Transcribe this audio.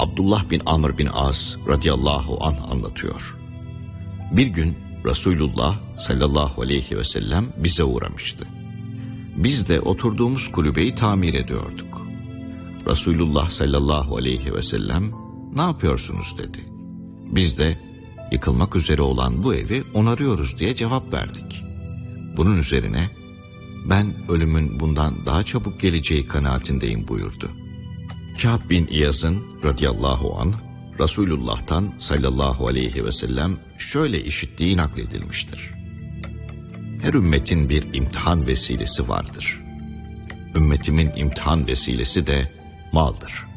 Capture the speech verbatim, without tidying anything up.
Abdullah bin Amr bin As radıyallahu anh anlatıyor. Bir gün Resulullah sallallahu aleyhi ve sellem bize uğramıştı. Biz de oturduğumuz kulübeyi tamir ediyorduk. Resulullah sallallahu aleyhi ve sellem ne yapıyorsunuz dedi. Biz de yıkılmak üzere olan bu evi onarıyoruz diye cevap verdik. Bunun üzerine ben ölümün bundan daha çabuk geleceği kanaatindeyim buyurdu. Kâb bin İyaz'ın radıyallahu anh Resulullah'tan sallallahu aleyhi ve sellem şöyle işittiği nakledilmiştir. Her ümmetin bir imtihan vesilesi vardır. Ümmetimin imtihan vesilesi de maldır.